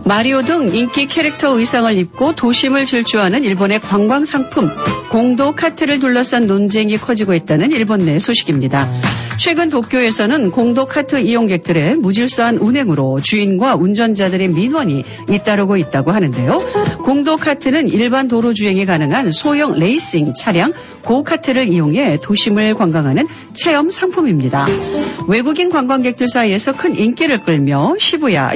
마리오 등 인기 캐릭터 의상을 입고 도심을 질주하는 일본의 관광 상품 공도 카트를 둘러싼 논쟁이 커지고 있다는 일본 내 소식입니다. 최근 도쿄에서는 공도 카트 이용객들의 무질서한 운행으로 주인과 운전자들의 민원이 잇따르고 있다고 하는데요. 공도 카트는 일반 도로 주행이 가능한 소형 레이싱 차량 고카트를 이용해 도심을 관광하는 체험 상품입니다. 외국인 관광객들 사이에서 큰 인기를 끌며 시부야